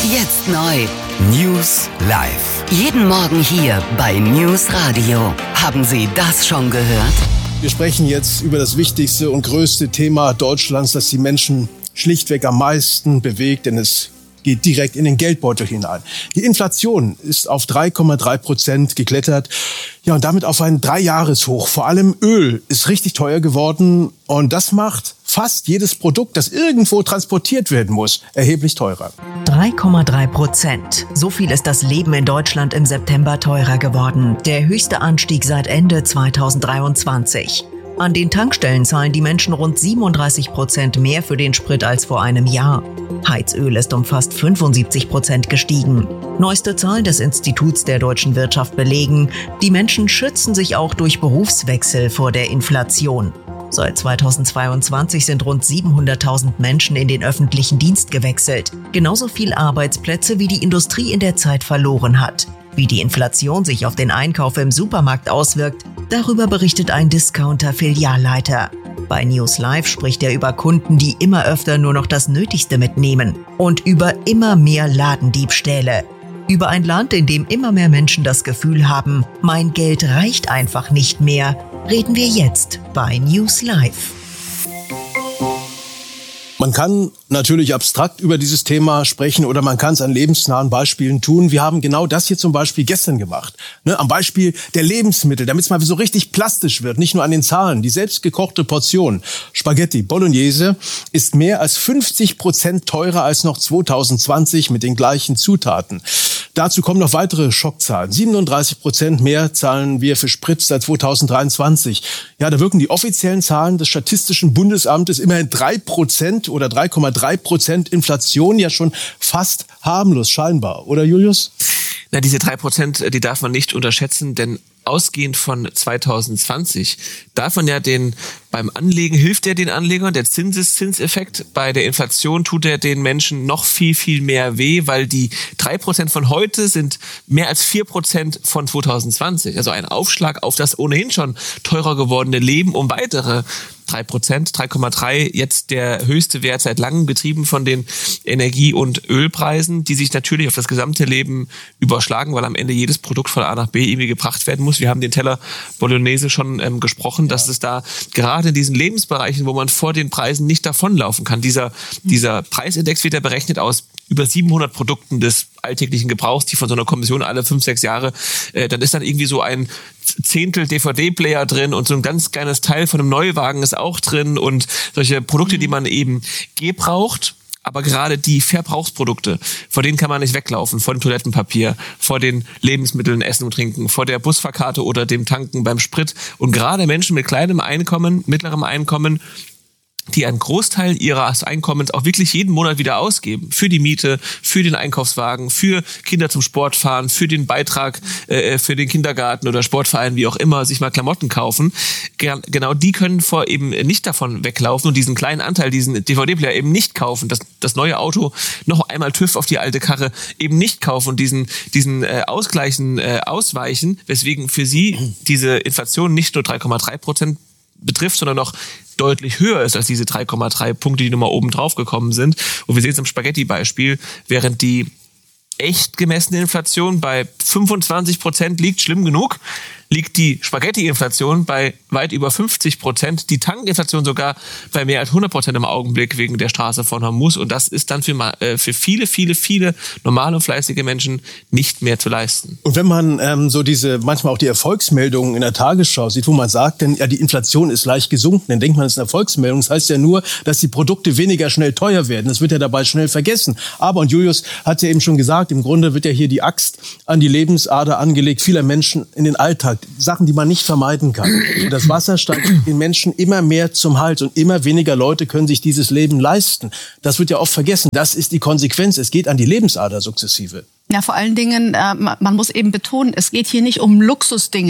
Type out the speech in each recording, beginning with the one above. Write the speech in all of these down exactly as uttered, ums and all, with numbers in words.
Jetzt neu. News live. Jeden Morgen hier bei News Radio. Haben Sie das schon gehört? Wir sprechen jetzt über das wichtigste und größte Thema Deutschlands, das die Menschen schlichtweg am meisten bewegt, denn es geht direkt in den Geldbeutel hinein. Die Inflation ist auf drei Komma drei Prozent geklettert. Ja, und damit auf ein Dreijahreshoch. Vor allem Öl ist richtig teuer geworden. Und das macht fast jedes Produkt, das irgendwo transportiert werden muss, erheblich teurer. drei Komma drei Prozent. So viel ist das Leben in Deutschland im September teurer geworden. Der höchste Anstieg seit Ende zweitausenddreiundzwanzig. An den Tankstellen zahlen die Menschen rund siebenunddreißig Prozent mehr für den Sprit als vor einem Jahr. Heizöl ist um fast fünfundsiebzig Prozent gestiegen. Neueste Zahlen des Instituts der deutschen Wirtschaft belegen, die Menschen schützen sich auch durch Berufswechsel vor der Inflation. Seit zweitausendzweiundzwanzig sind rund siebenhunderttausend Menschen in den öffentlichen Dienst gewechselt. Genauso viel Arbeitsplätze wie die Industrie in der Zeit verloren hat. Wie die Inflation sich auf den Einkauf im Supermarkt auswirkt, darüber berichtet ein Discounter-Filialleiter. Bei News Live spricht er über Kunden, die immer öfter nur noch das Nötigste mitnehmen und über immer mehr Ladendiebstähle. Über ein Land, in dem immer mehr Menschen das Gefühl haben, mein Geld reicht einfach nicht mehr, reden wir jetzt bei News Live. Man kann natürlich abstrakt über dieses Thema sprechen oder man kann es an lebensnahen Beispielen tun. Wir haben genau das hier zum Beispiel gestern gemacht. Ne, am Beispiel der Lebensmittel, damit es mal so richtig plastisch wird, nicht nur an den Zahlen. Die selbstgekochte Portion Spaghetti Bolognese ist mehr als fünfzig Prozent teurer als noch zweitausendzwanzig mit den gleichen Zutaten. Dazu kommen noch weitere Schockzahlen. siebenunddreißig Prozent mehr zahlen wir für Sprit seit zweitausenddreiundzwanzig. Ja, da wirken die offiziellen Zahlen des Statistischen Bundesamtes immerhin drei Prozent oder drei Komma drei Prozent Inflation ja schon fast harmlos scheinbar. Oder Julius? Na, diese drei Prozent, die darf man nicht unterschätzen, denn ausgehend von zweitausendzwanzig darf man ja den, beim Anlegen hilft er den Anlegern, der Zinseszinseffekt. Bei der Inflation tut er den Menschen noch viel, viel mehr weh, weil die drei Prozent von heute sind mehr als vier Prozent von zweitausendzwanzig. Also ein Aufschlag auf das ohnehin schon teurer gewordene Leben um weitere drei Prozent, drei Komma drei, jetzt der höchste Wert seit langem, getrieben von den Energie- und Ölpreisen, die sich natürlich auf das gesamte Leben überschlagen, weil am Ende jedes Produkt von A nach B irgendwie gebracht werden muss. Wir haben den Teller Bolognese schon ähm, gesprochen, dass es da gerade in diesen Lebensbereichen, wo man vor den Preisen nicht davonlaufen kann, dieser, dieser Preisindex wird ja berechnet aus über siebenhundert Produkten des alltäglichen Gebrauchs, die von so einer Kommission alle fünf, sechs Jahre, äh, dann ist dann irgendwie so ein Zehntel D V D-Player drin und so ein ganz kleines Teil von einem Neuwagen ist auch drin und solche Produkte, die man eben gebraucht. Aber gerade die Verbrauchsprodukte, vor denen kann man nicht weglaufen, vor dem Toilettenpapier, vor den Lebensmitteln, Essen und Trinken, vor der Busfahrkarte oder dem Tanken beim Sprit. Und gerade Menschen mit kleinem Einkommen, mittlerem Einkommen, die einen Großteil ihres Einkommens auch wirklich jeden Monat wieder ausgeben. Für die Miete, für den Einkaufswagen, für Kinder zum Sport fahren, für den Beitrag äh, für den Kindergarten oder Sportverein, wie auch immer, sich mal Klamotten kaufen. Genau die können vor eben nicht davon weglaufen und diesen kleinen Anteil, diesen D V D-Player eben nicht kaufen, das, das neue Auto noch einmal TÜV auf die alte Karre eben nicht kaufen und diesen, diesen äh, Ausgleichen äh, ausweichen, weswegen für sie diese Inflation nicht nur drei Komma drei Prozent betrifft, sondern noch deutlich höher ist als diese drei Komma drei Punkte, die nochmal oben drauf gekommen sind. Und wir sehen es am Spaghetti-Beispiel, während die echt gemessene Inflation bei fünfundzwanzig Prozent liegt, schlimm genug, liegt die Spaghetti-Inflation bei weit über fünfzig Prozent, die Tankinflation sogar bei mehr als hundert Prozent im Augenblick wegen der Straße von Hormuz. Und das ist dann für, äh, für viele, viele, viele normale und fleißige Menschen nicht mehr zu leisten. Und wenn man ähm, so diese, manchmal auch die Erfolgsmeldungen in der Tagesschau sieht, wo man sagt, denn ja, die Inflation ist leicht gesunken, dann denkt man, das ist eine Erfolgsmeldung. Das heißt ja nur, dass die Produkte weniger schnell teuer werden. Das wird ja dabei schnell vergessen. Aber, und Julius hat ja eben schon gesagt, im Grunde wird ja hier die Axt an die Lebensader angelegt vieler Menschen in den Alltag. Sachen, die man nicht vermeiden kann. Und das Wasser steigt den Menschen immer mehr zum Hals und immer weniger Leute können sich dieses Leben leisten. Das wird ja oft vergessen. Das ist die Konsequenz. Es geht an die Lebensader sukzessive. Ja, vor allen Dingen, äh, man muss eben betonen, es geht hier nicht um Luxusdinge,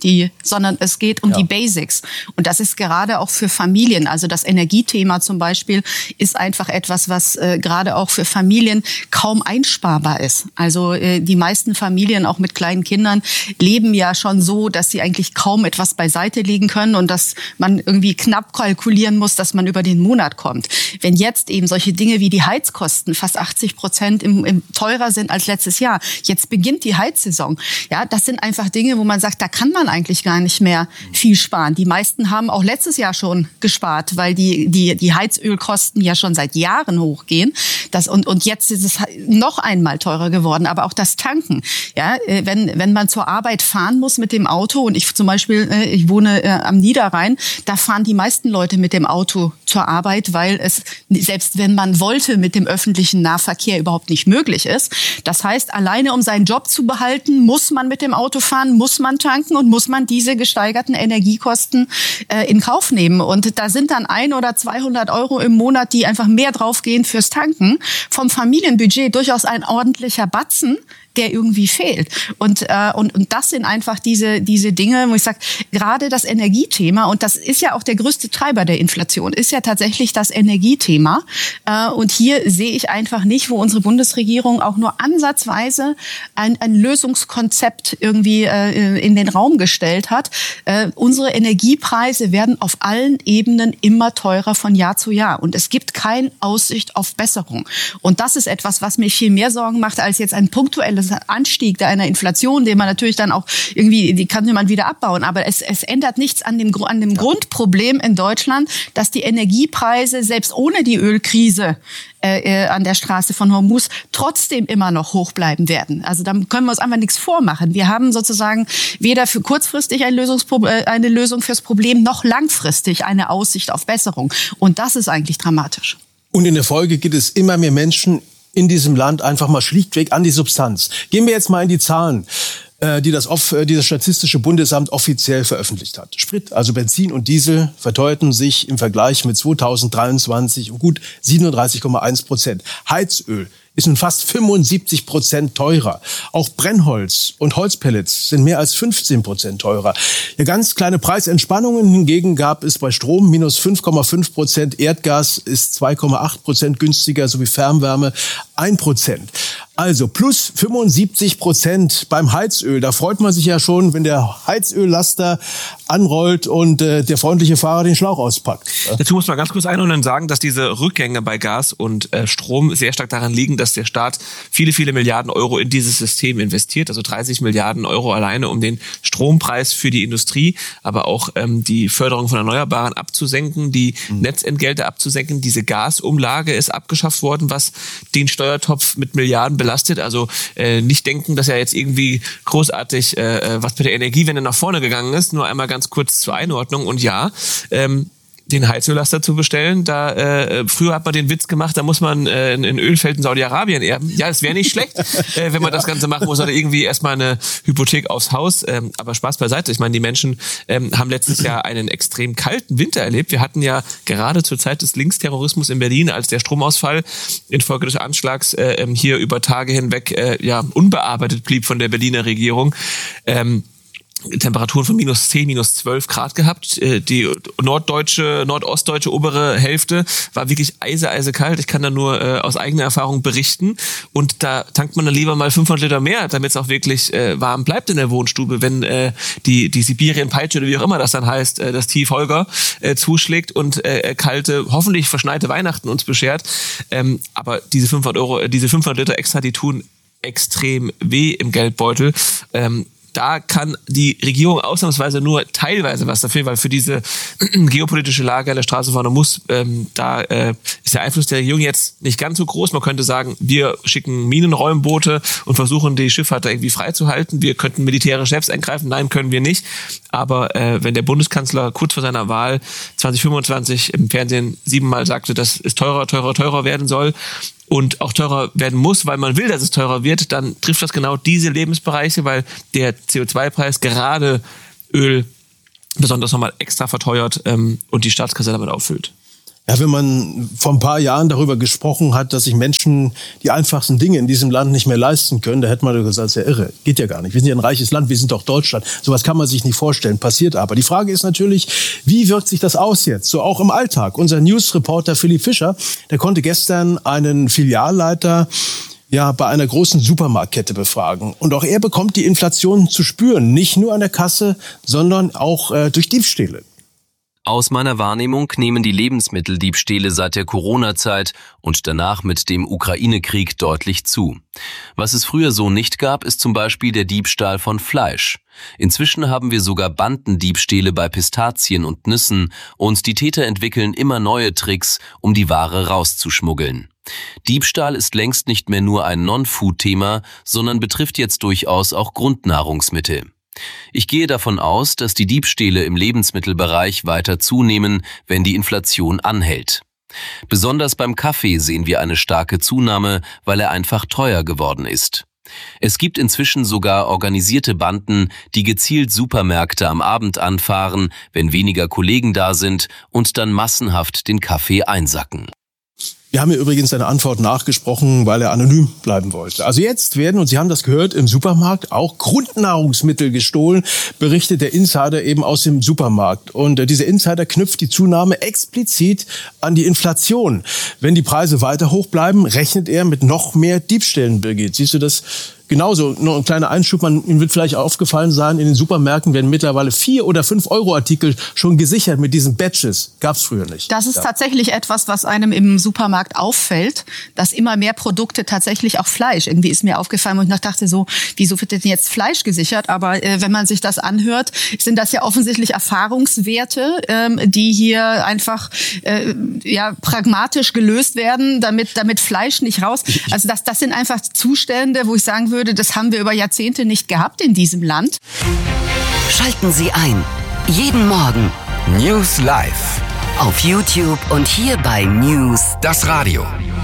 die, sondern es geht um ja. die Basics. Und das ist gerade auch für Familien. Also das Energiethema zum Beispiel ist einfach etwas, was äh, gerade auch für Familien kaum einsparbar ist. Also äh, die meisten Familien, auch mit kleinen Kindern, leben ja schon so, dass sie eigentlich kaum etwas beiseite legen können und dass man irgendwie knapp kalkulieren muss, dass man über den Monat kommt. Wenn jetzt eben solche Dinge wie die Heizkosten fast achtzig Prozent im, im teurer sind als letztes Jahr, jetzt beginnt die Heizsaison. Ja, das sind einfach Dinge, wo man sagt, da kann man eigentlich gar nicht mehr viel sparen. Die meisten haben auch letztes Jahr schon gespart, weil die die die Heizölkosten ja schon seit Jahren hochgehen. Das und und jetzt ist es noch einmal teurer geworden. Aber auch das Tanken. Ja, wenn wenn man zur Arbeit fahren muss mit dem Auto und ich zum Beispiel ich wohne äh, am Niederrhein, da fahren die meisten Leute mit dem Auto zur Arbeit, weil es selbst wenn man wollte mit dem öffentlichen Nahverkehr überhaupt nicht möglich ist. Das heißt, alleine um seinen Job zu behalten, muss man mit dem Auto fahren, muss man tanken und muss man diese gesteigerten Energiekosten äh, in Kauf nehmen. Und da sind dann ein oder zweihundert Euro im Monat, die einfach mehr draufgehen fürs Tanken. Vom Familienbudget durchaus ein ordentlicher Batzen, der irgendwie fehlt. Und, äh, und, und das sind einfach diese, diese Dinge, wo ich sage, gerade das Energiethema, und das ist ja auch der größte Treiber der Inflation, ist ja tatsächlich das Energiethema. Äh, und hier sehe ich einfach nicht, wo unsere Bundesregierung auch nur ansatzweise ein, ein Lösungskonzept irgendwie äh, in den Raum gestellt hat. Äh, unsere Energiepreise werden auf allen Ebenen immer teurer von Jahr zu Jahr. Und es gibt keine Aussicht auf Besserung. Und das ist etwas, was mir viel mehr Sorgen macht, als jetzt ein punktuelles Anstieg einer Inflation, den man natürlich dann auch irgendwie, die kann man wieder abbauen. Aber es, es ändert nichts an dem, an dem ja. Grundproblem in Deutschland, dass die Energiepreise selbst ohne die Ölkrise äh, an der Straße von Hormuz trotzdem immer noch hoch bleiben werden. Also da können wir uns einfach nichts vormachen. Wir haben sozusagen weder für kurzfristig ein Lösungspro- äh, eine Lösung fürs Problem, noch langfristig eine Aussicht auf Besserung. Und das ist eigentlich dramatisch. Und in der Folge geht es immer mehr Menschen in diesem Land einfach mal schlichtweg an die Substanz. Gehen wir jetzt mal in die Zahlen, die das, die das Statistische Bundesamt offiziell veröffentlicht hat. Sprit, also Benzin und Diesel, verteuerten sich im Vergleich mit zweitausenddreiundzwanzig um gut siebenunddreißig Komma eins Prozent. Heizöl ist nun fast fünfundsiebzig Prozent teurer. Auch Brennholz und Holzpellets sind mehr als fünfzehn Prozent teurer. Ja, ganz kleine Preisentspannungen hingegen gab es bei Strom minus fünf Komma fünf Prozent, Erdgas ist zwei Komma acht Prozent günstiger sowie Fernwärme ein Prozent. Also plus fünfundsiebzig Prozent beim Heizöl. Da freut man sich ja schon, wenn der Heizöllaster anrollt und äh, der freundliche Fahrer den Schlauch auspackt. Dazu muss man ganz kurz einordnen und sagen, dass diese Rückgänge bei Gas und äh, Strom sehr stark daran liegen, dass der Staat viele, viele Milliarden Euro in dieses System investiert. Also dreißig Milliarden Euro alleine, um den Strompreis für die Industrie, aber auch ähm, die Förderung von Erneuerbaren abzusenken, die mhm. Netzentgelte abzusenken. Diese Gasumlage ist abgeschafft worden, was den Steuertopf mit Milliarden belastet. Also äh, nicht denken, dass ja jetzt irgendwie großartig äh, was bei der Energiewende nach vorne gegangen ist. Nur einmal ganz kurz zur Einordnung. Und ja, ähm, den Heizöllaster zu bestellen, da äh, früher hat man den Witz gemacht, da muss man äh, in Ölfeld in Saudi-Arabien erben. Ja, es wäre nicht schlecht, äh, wenn man ja. das Ganze machen muss oder irgendwie erstmal eine Hypothek aufs Haus. Ähm, aber Spaß beiseite. Ich meine, die Menschen ähm, haben letztes Jahr einen extrem kalten Winter erlebt. Wir hatten ja gerade zur Zeit des Linksterrorismus in Berlin, als der Stromausfall infolge des Anschlags äh, hier über Tage hinweg äh, ja unbearbeitet blieb von der Berliner Regierung, ähm, Temperaturen von minus zehn, minus zwölf Grad gehabt. Die norddeutsche, nordostdeutsche obere Hälfte war wirklich eise, eise kalt. Ich kann da nur äh, aus eigener Erfahrung berichten. Und da tankt man dann lieber mal fünfhundert Liter mehr, damit es auch wirklich äh, warm bleibt in der Wohnstube, wenn äh, die die Sibirien-Peitsche oder wie auch immer das dann heißt, äh, das Tief Holger äh, zuschlägt und äh, kalte, hoffentlich verschneite Weihnachten uns beschert. Ähm, aber diese fünfhundert Euro, diese fünfhundert Liter extra, die tun extrem weh im Geldbeutel. Ähm, Da kann die Regierung ausnahmsweise nur teilweise was dafür, weil für diese geopolitische Lage an der Straße von Hormuz, ähm, da äh, ist der Einfluss der Regierung jetzt nicht ganz so groß. Man könnte sagen, wir schicken Minenräumboote und versuchen, die Schifffahrt da irgendwie freizuhalten. Wir könnten militärisch selbst eingreifen. Nein, können wir nicht. Aber äh, wenn der Bundeskanzler kurz vor seiner Wahl zwanzig fünfundzwanzig im Fernsehen siebenmal sagte, dass es teurer, teurer, teurer werden soll, und auch teurer werden muss, weil man will, dass es teurer wird, dann trifft das genau diese Lebensbereiche, weil der C O zwei Preis gerade Öl besonders nochmal extra verteuert ähm, und die Staatskasse damit auffüllt. Ja, wenn man vor ein paar Jahren darüber gesprochen hat, dass sich Menschen die einfachsten Dinge in diesem Land nicht mehr leisten können, da hätte man gesagt, das ist ja irre. Geht ja gar nicht. Wir sind ja ein reiches Land, wir sind doch Deutschland. Sowas kann man sich nicht vorstellen, passiert aber. Die Frage ist natürlich, wie wirkt sich das aus jetzt, so auch im Alltag? Unser News-Reporter Philipp Fischer, der konnte gestern einen Filialleiter ja bei einer großen Supermarktkette befragen. Und auch er bekommt die Inflation zu spüren, nicht nur an der Kasse, sondern auch äh, durch Diebstähle. Aus meiner Wahrnehmung nehmen die Lebensmitteldiebstähle seit der Corona-Zeit und danach mit dem Ukraine-Krieg deutlich zu. Was es früher so nicht gab, ist zum Beispiel der Diebstahl von Fleisch. Inzwischen haben wir sogar Bandendiebstähle bei Pistazien und Nüssen und die Täter entwickeln immer neue Tricks, um die Ware rauszuschmuggeln. Diebstahl ist längst nicht mehr nur ein Non-Food-Thema, sondern betrifft jetzt durchaus auch Grundnahrungsmittel. Ich gehe davon aus, dass die Diebstähle im Lebensmittelbereich weiter zunehmen, wenn die Inflation anhält. Besonders beim Kaffee sehen wir eine starke Zunahme, weil er einfach teuer geworden ist. Es gibt inzwischen sogar organisierte Banden, die gezielt Supermärkte am Abend anfahren, wenn weniger Kollegen da sind, und dann massenhaft den Kaffee einsacken. Wir haben hier übrigens seine Antwort nachgesprochen, weil er anonym bleiben wollte. Also jetzt werden, und Sie haben das gehört, im Supermarkt auch Grundnahrungsmittel gestohlen, berichtet der Insider eben aus dem Supermarkt. Und äh, dieser Insider knüpft die Zunahme explizit an die Inflation. Wenn die Preise weiter hoch bleiben, rechnet er mit noch mehr Diebstählen, Birgit. Siehst du das genauso? Nur ein kleiner Einschub, man, Ihnen wird vielleicht aufgefallen sein, in den Supermärkten werden mittlerweile vier oder fünf Euro Artikel schon gesichert mit diesen Badges. Gab's früher nicht. Das ist ja. tatsächlich etwas, was einem im Supermarkt auffällt, dass immer mehr Produkte, tatsächlich auch Fleisch, irgendwie ist mir aufgefallen, wo ich noch dachte so, wieso wird denn jetzt Fleisch gesichert? Aber äh, wenn man sich das anhört, sind das ja offensichtlich Erfahrungswerte, ähm, die hier einfach äh, ja pragmatisch gelöst werden, damit damit Fleisch nicht raus. Also das das sind einfach Zustände, wo ich sagen würde, das haben wir über Jahrzehnte nicht gehabt in diesem Land. Schalten Sie ein. Jeden Morgen. News Live. Auf YouTube und hier bei News. Das Radio.